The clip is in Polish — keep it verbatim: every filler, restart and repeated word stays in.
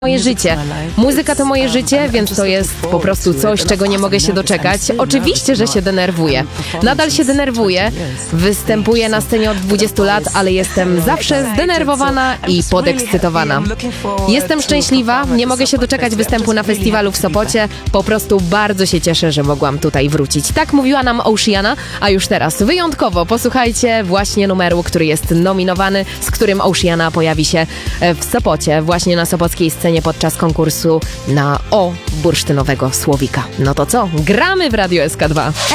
Moje życie. Muzyka to moje życie, więc to jest po prostu coś, czego nie mogę się doczekać. Oczywiście, że się denerwuję. Nadal się denerwuję. Występuję na scenie od dwudziestu lat, ale jestem zawsze zdenerwowana i podekscytowana. Jestem szczęśliwa, nie mogę się doczekać występu na festiwalu w Sopocie. Po prostu bardzo się cieszę, że mogłam tutaj wrócić. Tak mówiła nam Oceana, a już teraz wyjątkowo posłuchajcie właśnie numeru, który jest nominowany, z którym Oceana pojawi się w Sopocie, właśnie na sopockiej scenie podczas konkursu na O bursztynowego Słowika. No to co? Gramy w Radio S K dwa.